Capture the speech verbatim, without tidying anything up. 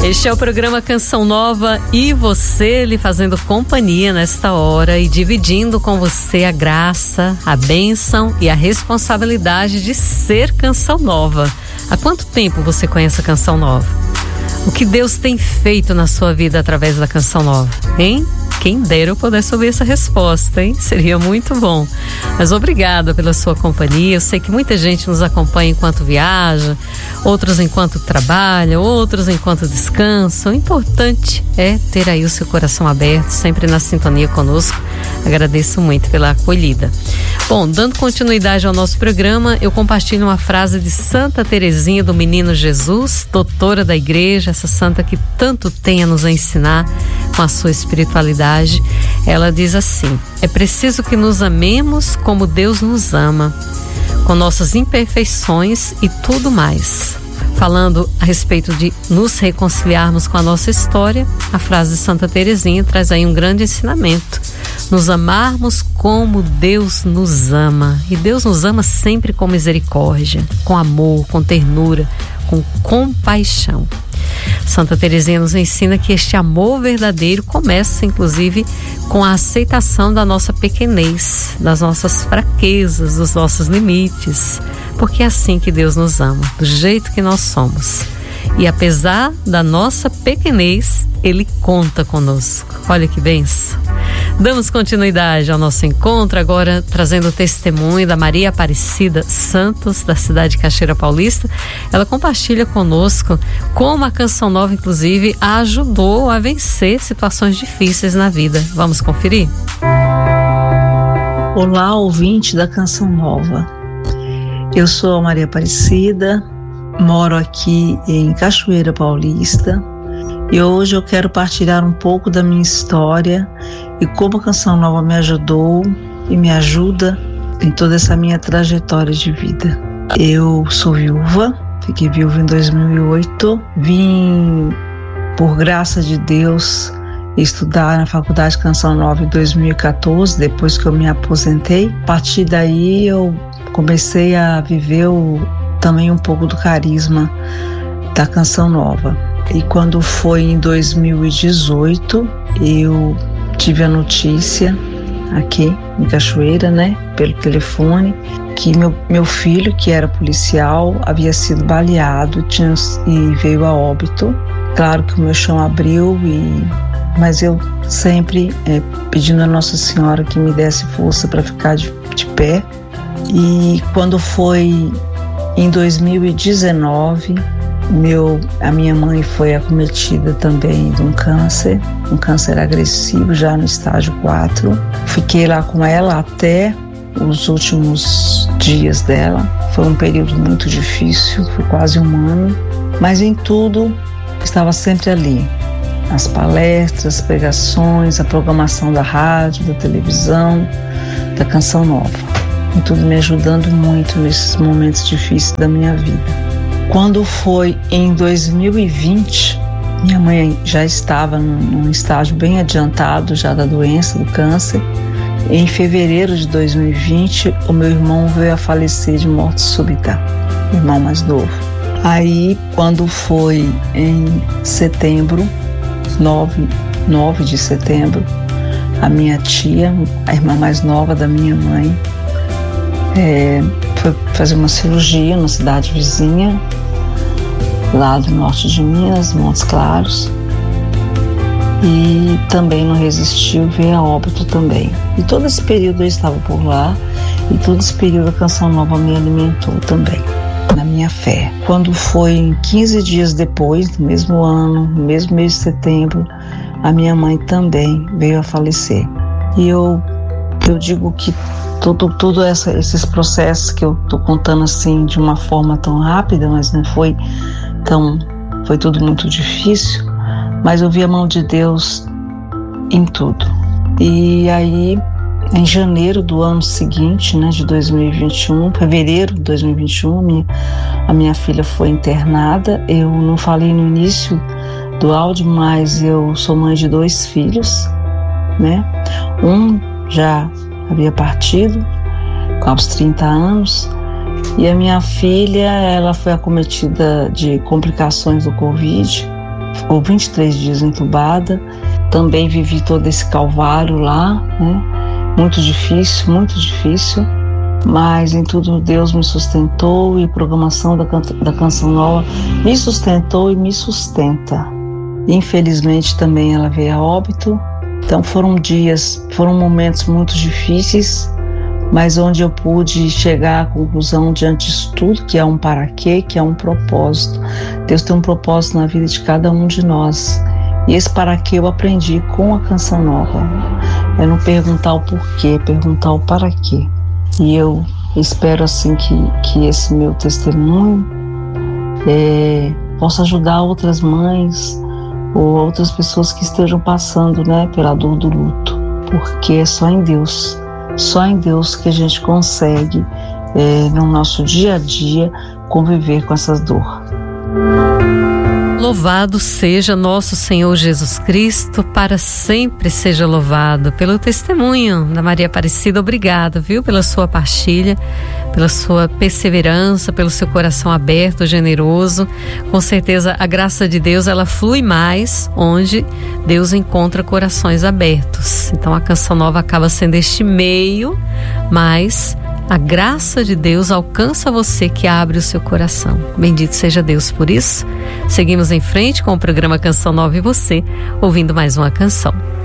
Este é o programa Canção Nova e você lhe fazendo companhia nesta hora e dividindo com você a graça, a bênção e a responsabilidade de ser Canção Nova. Há quanto tempo você conhece a Canção Nova? O que Deus tem feito na sua vida através da Canção Nova, hein? Quem dera eu pudesse ouvir essa resposta, hein? Seria muito bom. Mas obrigada pela sua companhia. Eu sei que muita gente nos acompanha enquanto viaja, outros enquanto trabalha, outros enquanto descansam. O importante é ter aí o seu coração aberto, sempre na sintonia conosco. Agradeço muito pela acolhida. Bom, dando continuidade ao nosso programa, eu compartilho uma frase de Santa Teresinha do Menino Jesus, doutora da igreja, essa santa que tanto tem a nos ensinar com a sua espiritualidade. Ela diz assim: é preciso que nos amemos como Deus nos ama, com nossas imperfeições e tudo mais. Falando a respeito de nos reconciliarmos com a nossa história, a frase de Santa Teresinha traz aí um grande ensinamento. Nos amarmos como Deus nos ama. E Deus nos ama sempre com misericórdia, com amor, com ternura, com compaixão. Santa Teresinha nos ensina que este amor verdadeiro começa, inclusive, com a aceitação da nossa pequenez, das nossas fraquezas, dos nossos limites, porque é assim que Deus nos ama, do jeito que nós somos. E apesar da nossa pequenez, Ele conta conosco. Olha que bênção. Damos continuidade ao nosso encontro, agora trazendo o testemunho da Maria Aparecida Santos, da cidade de Cachoeira Paulista. Ela compartilha conosco como a Canção Nova, inclusive, a ajudou a vencer situações difíceis na vida. Vamos conferir? Olá, ouvinte da Canção Nova. Eu sou a Maria Aparecida, moro aqui em Cachoeira Paulista. E hoje eu quero partilhar um pouco da minha história e como a Canção Nova me ajudou e me ajuda em toda essa minha trajetória de vida. Eu sou viúva, fiquei viúva em dois mil e oito, vim, por graça de Deus, estudar na Faculdade Canção Nova em dois mil e quatorze, depois que eu me aposentei. A partir daí eu comecei a viver o, também um pouco do carisma da Canção Nova. E quando foi em dois mil e dezoito, eu tive a notícia aqui em Cachoeira, né, pelo telefone, que meu, meu filho, que era policial, havia sido baleado tinha, e veio a óbito. Claro que o meu chão abriu, e, mas eu sempre é, pedindo a Nossa Senhora que me desse força para ficar de, de pé. E quando foi em dois mil e dezenove, Meu, a minha mãe foi acometida também de um câncer, um câncer agressivo já no estágio quatro. Fiquei lá com ela até os últimos dias dela. Foi um período muito difícil, foi quase um ano, mas em tudo estava sempre ali. As palestras, pregações, a programação da rádio, da televisão, da Canção Nova. Em tudo me ajudando muito nesses momentos difíceis da minha vida. Quando foi em dois mil e vinte, minha mãe já estava num, num estágio bem adiantado já da doença, do câncer. Em fevereiro de dois mil e vinte, o meu irmão veio a falecer de morte súbita, o irmão mais novo. Aí, quando foi em setembro, nove de setembro, a minha tia, a irmã mais nova da minha mãe, é, foi fazer uma cirurgia na cidade vizinha, lá do norte de Minas, Montes Claros, e também não resistiu, veio a óbito também. E todo esse período eu estava por lá, e todo esse período a Canção Nova me alimentou também, na minha fé. Quando foi quinze dias depois, no mesmo ano, no mesmo mês de setembro, a minha mãe também veio a falecer. E eu, eu digo que Tudo, tudo essa, esses processos que eu estou contando assim de uma forma tão rápida, mas não foi tão, foi tudo muito difícil, mas eu vi a mão de Deus em tudo. E aí, em janeiro do ano seguinte, né, de dois mil e vinte e um, fevereiro de dois mil e vinte e um, minha, a minha filha foi internada. Eu não falei no início do áudio, mas eu sou mãe de dois filhos, né? Um já havia partido com aos trinta anos, e a minha filha, ela foi acometida de complicações do Covid, ficou vinte e três dias entubada. Também vivi todo esse calvário lá, né? Muito difícil, muito difícil. Mas em tudo Deus me sustentou, e a programação da, da Canção Nova me sustentou e me sustenta. Infelizmente também ela veio a óbito. Então foram dias, foram momentos muito difíceis, mas onde eu pude chegar à conclusão diante disso tudo, que é um para quê, que é um propósito. Deus tem um propósito na vida de cada um de nós. E esse para quê eu aprendi com a Canção Nova. É não perguntar o porquê, perguntar o para quê. E eu espero assim que, que esse meu testemunho é, possa ajudar outras mães ou outras pessoas que estejam passando, né, pela dor do luto. Porque é só em Deus, só em Deus que a gente consegue, é, no nosso dia a dia, conviver com essas dor. Louvado seja nosso Senhor Jesus Cristo, para sempre seja louvado. Pelo testemunho da Maria Aparecida, obrigada, viu, pela sua partilha, pela sua perseverança, pelo seu coração aberto, generoso. Com certeza a graça de Deus, ela flui mais onde Deus encontra corações abertos. Então a Canção Nova acaba sendo este meio, mas a graça de Deus alcança você que abre o seu coração. Bendito seja Deus por isso. Seguimos em frente com o programa Canção Nova e você, ouvindo mais uma canção.